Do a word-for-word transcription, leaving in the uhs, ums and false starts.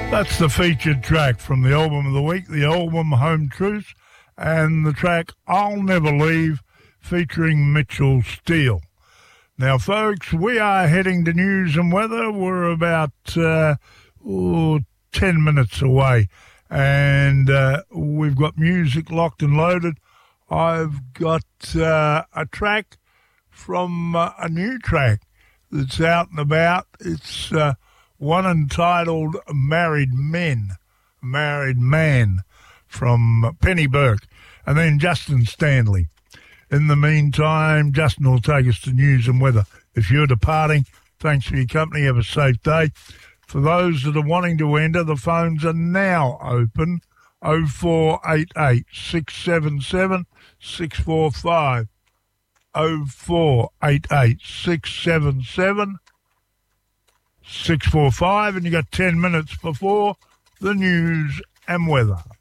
That's the featured track from the album of the week, the album Home Truth, and the track I'll Never Leave, featuring Mitchell Steele. Now, folks, we are heading to news and weather. We're about uh, oh, ten minutes away, and uh, we've got music locked and loaded. I've got uh, a track from uh, a new track that's out and about. It's uh, one entitled Married Men, Married Man, from Penny Burke, and then Justin Stanley. In the meantime, Justin will take us to news and weather. If you're departing, thanks for your company. Have a safe day. For those that are wanting to enter, the phones are now open. oh four eight eight, six seven seven, six four five. oh four eight eight, six seven seven, six four five. And you got ten minutes before the news and weather.